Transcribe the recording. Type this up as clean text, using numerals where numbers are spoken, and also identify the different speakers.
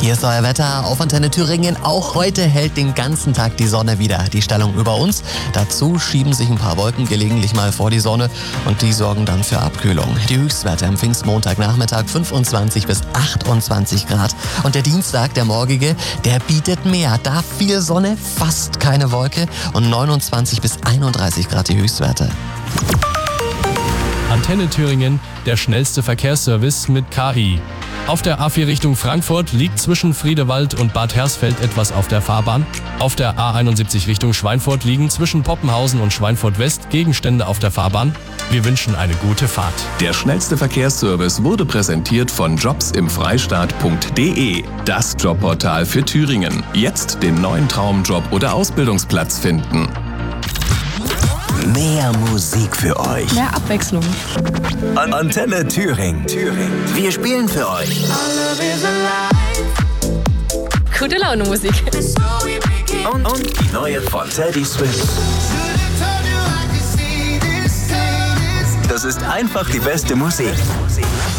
Speaker 1: Hier ist euer Wetter auf Antenne Thüringen. Auch heute hält den ganzen Tag die Sonne wieder die Stellung über uns. Dazu schieben sich ein paar Wolken gelegentlich mal vor die Sonne und die sorgen dann für Abkühlung. Die Höchstwerte am Pfingstmontagnachmittag 25 bis 28 Grad. Und der Dienstag, der morgige, der bietet mehr. Da viel Sonne, fast keine Wolke und 29 bis 31 Grad die Höchstwerte.
Speaker 2: Antenne Thüringen, der schnellste Verkehrsservice mit KI. Auf der A4 Richtung Frankfurt liegt zwischen Friedewald und Bad Hersfeld etwas auf der Fahrbahn. Auf der A71 Richtung Schweinfurt liegen zwischen Poppenhausen und Schweinfurt West Gegenstände auf der Fahrbahn. Wir wünschen eine gute Fahrt.
Speaker 3: Der schnellste Verkehrsservice wurde präsentiert von jobsimfreistaat.de, das Jobportal für Thüringen. Jetzt den neuen Traumjob oder Ausbildungsplatz finden.
Speaker 4: Mehr Musik für euch.
Speaker 5: Mehr Abwechslung.
Speaker 4: Antenne Thüringen. Wir spielen für euch.
Speaker 5: Gute Laune Musik.
Speaker 4: Und die neue von Teddy Swims. Das ist einfach die beste Musik.